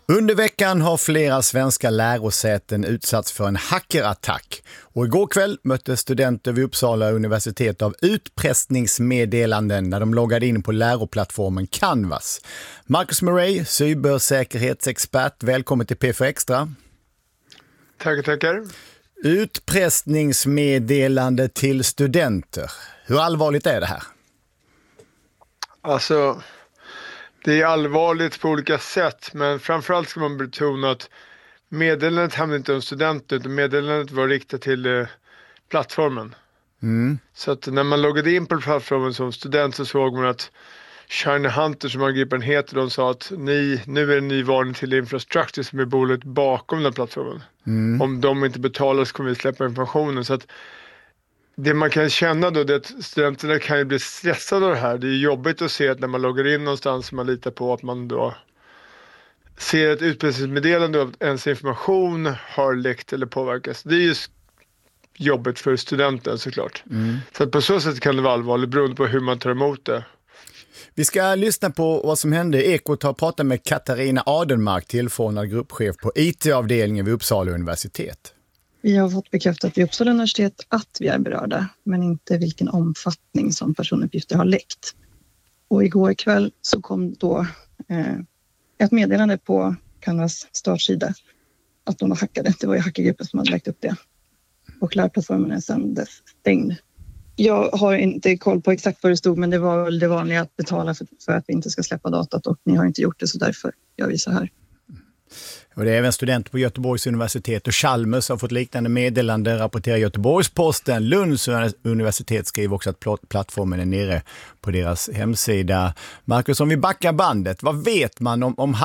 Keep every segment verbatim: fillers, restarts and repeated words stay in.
Under veckan har flera svenska lärosäten utsatts för en hackerattack. Och igår kväll mötte studenter vid Uppsala universitet av utpressningsmeddelanden när de loggade in på läroplattformen Canvas. Marcus Murray, cybersäkerhetsexpert, välkommen till P fyra Extra. Tackar, tackar. Utpressningsmeddelande till studenter. Hur allvarligt är det här? Alltså, det är allvarligt på olika sätt, men framförallt ska man betona att meddelandet handlar inte om studenter, utan meddelandet var riktat till eh, plattformen. Mm. Så att när man loggade in på plattformen som student så såg man att Shiny Hunter, som angriparen heter, de sa att ni, nu är en ny varning till Infrastructure som är bolaget bakom den plattformen. Mm. Om de inte betalar så kommer vi släppa informationen. Så att det man kan känna då är att studenterna kan ju bli stressade av det här. Det är jobbigt att se att när man loggar in någonstans man litar på att man då ser ett utpressningsmeddelande av att ens information har läckt eller påverkas. Det är ju jobbigt för studenten såklart. Mm. Så att på så sätt kan det vara allvarligt beroende på hur man tar emot det. Vi ska lyssna på vad som hände. Ekot har pratat med Katarina Adenmark, tillförordnad gruppchef på I T-avdelningen vid Uppsala universitet. Vi har fått bekräftat vid Uppsala universitet att vi är berörda, men inte vilken omfattning som personuppgifter har läckt. Och igår kväll så kom då eh, ett meddelande på Canvas startsida att de var hackade. Det var ju hackergruppen som hade lagt upp det. Och lärplattformen är sedan dess stängd. Jag har inte koll på exakt vad det stod, men det var väl det vanliga att betala för, för att vi inte ska släppa datat, och ni har inte gjort det, så därför jag visar här. Och det är även studenter på Göteborgs universitet och Chalmers har fått liknande meddelande, rapporterar Göteborgs-Posten. Lunds universitet skriver också att plattformen är nere på deras hemsida. Marcus, om vi backar bandet, vad vet man om, om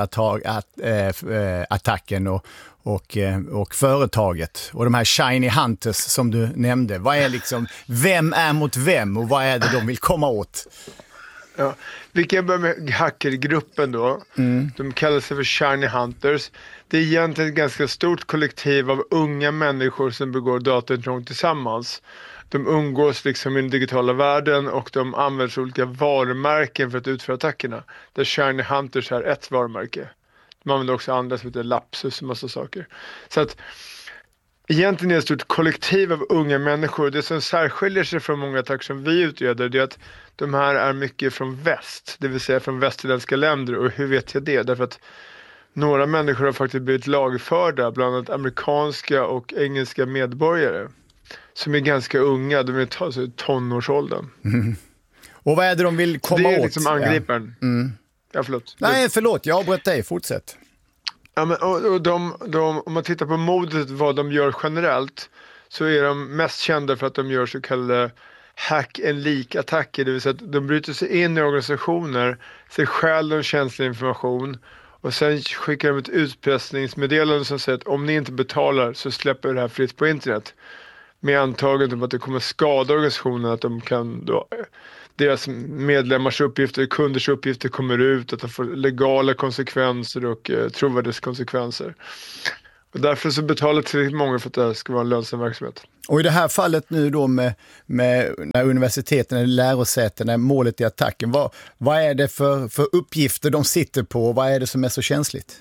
hackerattacken och, och, och företaget och de här Shiny Hunters som du nämnde? Vad är liksom, vem är mot vem och vad är det de vill komma åt? Ja, vi kan börja med hackergruppen då. Mm. De kallar sig för Shiny Hunters. Det är egentligen ett ganska stort kollektiv av unga människor som begår dataintrång tillsammans. De umgås liksom i den digitala världen och de använder olika varumärken för att utföra attackerna. Där Shiny Hunters är ett varumärke. De använder också andra som heter Lapsus och massa saker. Så att egentligen är det ett stort kollektiv av unga människor. Det som särskiljer sig från många attacker som vi utreder, det är att de här är mycket från väst, det vill säga från västerländska länder. Och hur vet jag det? Därför att några människor har faktiskt blivit lagförda, bland annat amerikanska och engelska medborgare, som är ganska unga, de är alltså tonårsåldern. Mm. Och vad är det de vill komma åt? Det är liksom angriparen. Ja. Mm. Ja, förlåt. Nej, förlåt, jag avbröt dig, fortsätt. Ja, men, och, och de, de, om man tittar på modet, vad de gör generellt, så är de mest kända för att de gör så kallade hack-and-leak-attacker, det vill säga att de bryter sig in i organisationer, så stjäl de känslig information och sen skickar de ett utpressningsmeddelande som säger att om ni inte betalar så släpper vi det här fritt på internet, med antagandet om att det kommer skada organisationen, att de kan då, deras medlemmars uppgifter, kunders uppgifter kommer ut, att de får legala konsekvenser och eh, trovärdighetskonsekvenser. Och därför så betalar tillräckligt många för att det här ska vara en lönsam verksamhet. Och i det här fallet nu då med, med när universiteten eller lärosätena, målet i attacken, vad, vad är det för, för uppgifter de sitter på och vad är det som är så känsligt?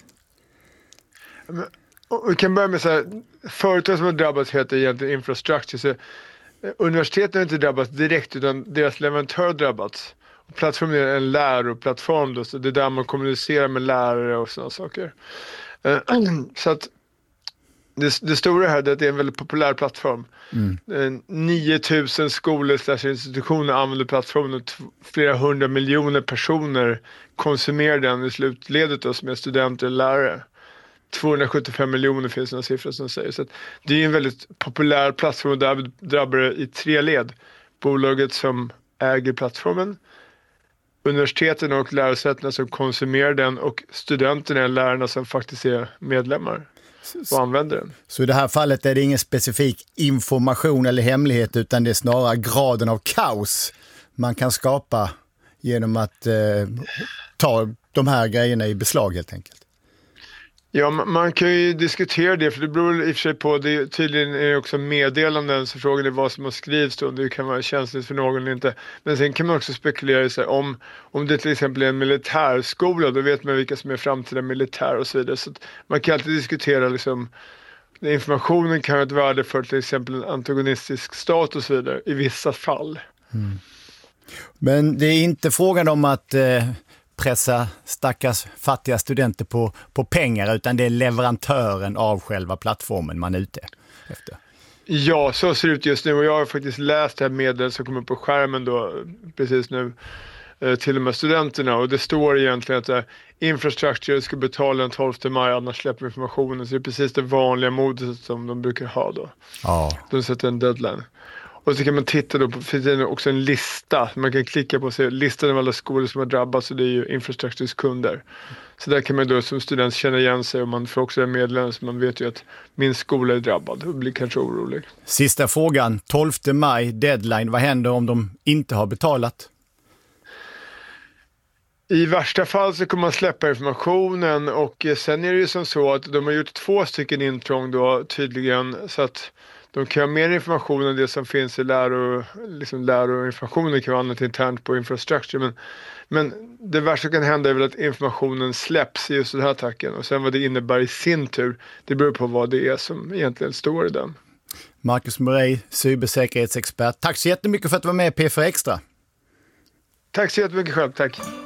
Men, vi kan börja med så här, företag som har drabbats heter egentligen Infrastructure. Så, eh, universiteten har inte drabbats direkt, utan deras leverantör har drabbats. Och plattformen är en läroplattform då, så det är där man kommunicerar med lärare och sådana saker. Eh, så att Det, det stora här är att det är en väldigt populär plattform. Mm. nio tusen skolor slash institutioner använder plattformen och t- flera hundra miljoner personer konsumerar den i slutledet då, som är studenter och lärare. tvåhundrasjuttiofem miljoner finns några siffror som säger. Så att det är en väldigt populär plattform och där drabbar det i tre led. Bolaget som äger plattformen, universiteten och lärosätena som konsumerar den och studenterna och lärarna som faktiskt är medlemmar och använder den. Så i det här fallet är det ingen specifik information eller hemlighet, utan det är snarare graden av kaos man kan skapa genom att eh, ta de här grejerna i beslag helt enkelt. Ja, man kan ju diskutera det, för det beror i och för sig på, det tydligen är det också meddelanden, så frågan är vad som har skrivits då, det kan vara känsligt för någon eller inte. Men sen kan man också spekulera i sig om, om det till exempel är en militärskola, då vet man vilka som är framtida militär och så vidare. Så att man kan alltid diskutera liksom, informationen kan ha ett värde för till exempel en antagonistisk stat och så vidare i vissa fall. Mm. Men det är inte frågan om att eh... pressa stackars fattiga studenter på, på pengar, utan det är leverantören av själva plattformen man är ute efter. Ja, så ser det ut just nu, och jag har faktiskt läst det här meddelandet som kommer på skärmen då precis nu eh, till och med studenterna, och det står egentligen att eh, Infrastructure ska betala den tolfte maj, annars släpper informationen, så det är precis det vanliga modet som de brukar ha då. Ja. De sätter en deadline. Och så kan man titta då på, för det är också en lista. Man kan klicka på och se listan av alla skolor som har drabbats, och det är ju Infrastructures kunder. Så där kan man då som student känna igen sig, och man får också en medlem, så man vet ju att min skola är drabbad och blir kanske orolig. Sista frågan, tolfte maj, deadline. Vad händer om de inte har betalat? I värsta fall så kommer man släppa informationen, och sen är det ju som så att de har gjort två stycken intrång då tydligen, så att de kan ha mer information än det som finns i läro, liksom läroinformationen kan vara annat internt på Infrastructure. Men, men det värsta som kan hända är väl att informationen släpps i just den här attacken. Och sen vad det innebär i sin tur, det beror på vad det är som egentligen står i den. Marcus Murray, cybersäkerhetsexpert. Tack så jättemycket för att du var med i P fyra Extra. Tack så jättemycket själv, tack.